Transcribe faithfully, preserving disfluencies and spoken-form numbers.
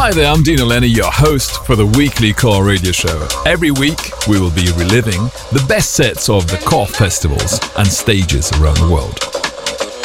Hi there, I'm Dino Lenny, your host for the weekly Core Radio Show. Every week, we will be reliving the best sets of the Core festivals and stages around the world.